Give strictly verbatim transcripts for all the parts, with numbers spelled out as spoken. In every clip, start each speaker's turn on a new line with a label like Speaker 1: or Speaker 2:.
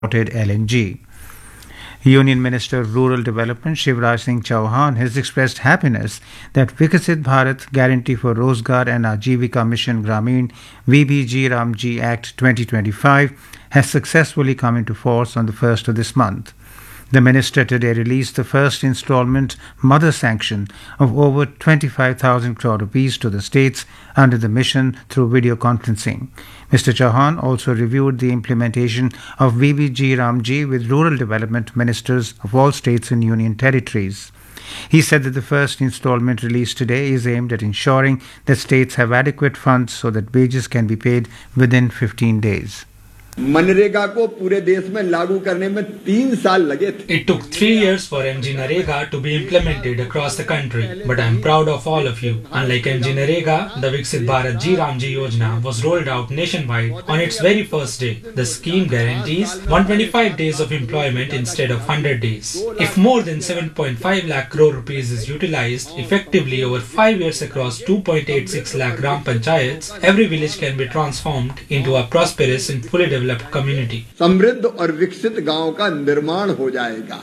Speaker 1: imported L N G. Union Minister of Rural Development Shivraj Singh Chauhan has expressed happiness that Viksit Bharat Guarantee for Rozgar and Ajivika Mission Grameen V B G Ramji Act twenty twenty-five has successfully come into force on the first of this month. The minister today released the first installment mother sanction of over twenty-five thousand crore rupees to the states under the mission through video conferencing. Mister Chauhan also reviewed the implementation of V B G Ramji with rural development ministers of all states and union territories. He said that the first installment released today is aimed at ensuring that states have adequate funds so that wages can be paid within fifteen days.
Speaker 2: MNREGA को पूरे देश में लागू करने में तीन साल लगे थे.
Speaker 3: It took three years for M G Narega to be implemented across the country, but I am proud of all of you. Unlike M G Narega, the Viksit Bharat Ji Ramji Yojana was rolled out nationwide on its very first day. The scheme guarantees one hundred twenty-five days of employment instead of one hundred days. If more than seven point five lakh crore rupees is utilized effectively over five years across two point eight six lakh Gram Panchayats, every village can be transformed into a prosperous and fully developed community.
Speaker 2: समृद्ध और विकसित गांव का निर्माण हो जाएगा.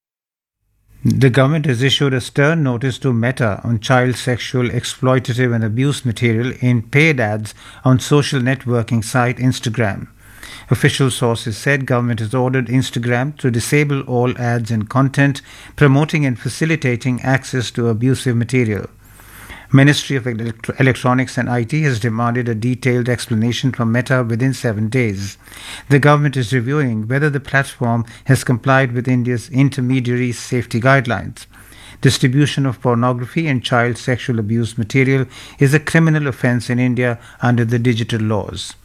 Speaker 1: The government has issued a stern notice to Meta on child sexual, exploitative and abuse material in paid ads on social networking site Instagram. Official sources said government has ordered Instagram to disable all ads and content promoting and facilitating access to abusive material. Ministry of Elect- Electronics and I T has demanded a detailed explanation from Meta within seven days. The government is reviewing whether the platform has complied with India's intermediary safety guidelines. Distribution of pornography and child sexual abuse material is a criminal offence in India under the digital laws.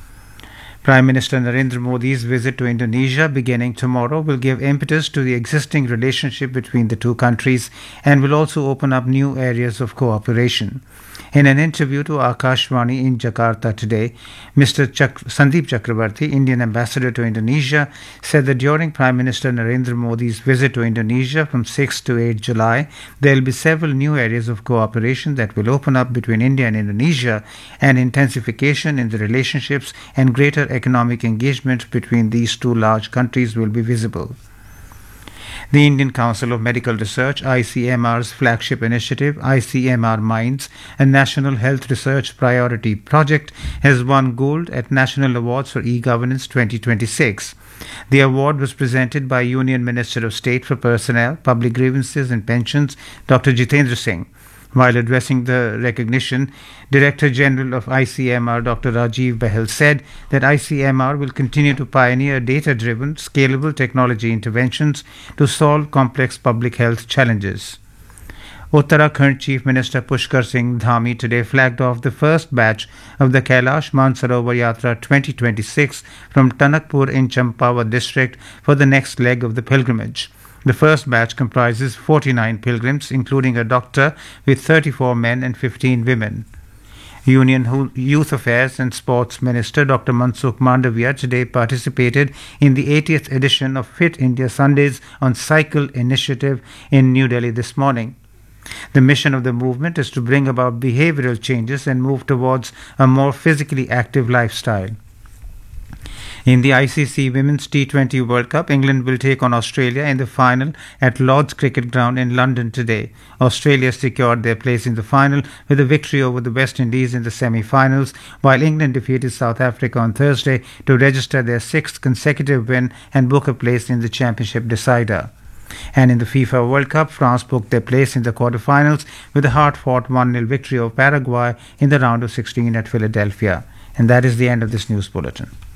Speaker 1: Prime Minister Narendra Modi's visit to Indonesia beginning tomorrow will give impetus to the existing relationship between the two countries and will also open up new areas of cooperation. In an interview to Akashvani in Jakarta today, Mister Chak- Sandeep Chakrabarti, Indian ambassador to Indonesia, said that during Prime Minister Narendra Modi's visit to Indonesia from sixth to eighth July, there will be several new areas of cooperation that will open up between India and Indonesia, and intensification in the relationships and greater economic engagement between these two large countries will be visible. The Indian Council of Medical Research, I C M R's flagship initiative, I C M R Minds, a National Health Research Priority Project, has won gold at National Awards for E-Governance twenty twenty-six. The award was presented by Union Minister of State for Personnel, Public Grievances and Pensions, Doctor Jitendra Singh. While addressing the recognition, Director General of I C M R Doctor Rajiv Bahel said that I C M R will continue to pioneer data-driven, scalable technology interventions to solve complex public health challenges. Uttarakhand Chief Minister Pushkar Singh Dhami today flagged off the first batch of the Kailash Mansarovar Yatra twenty twenty-six from Tanakpur in Champawan district for the next leg of the pilgrimage. The first batch comprises forty-nine pilgrims, including a doctor, with thirty-four men and fifteen women. Union Youth Affairs and Sports Minister Doctor Mansukh Mandavia today participated in the eightieth edition of Fit India Sundays on Cycle initiative in New Delhi this morning. The mission of the movement is to bring about behavioral changes and move towards a more physically active lifestyle. In the I C C Women's T twenty World Cup, England will take on Australia in the final at Lord's Cricket Ground in London today. Australia secured their place in the final with a victory over the West Indies in the semi-finals, while England defeated South Africa on Thursday to register their sixth consecutive win and book a place in the championship decider. And in the FIFA World Cup, France booked their place in the quarterfinals with a hard-fought one nil victory over Paraguay in the round of sixteen at Philadelphia. And that is the end of this news bulletin.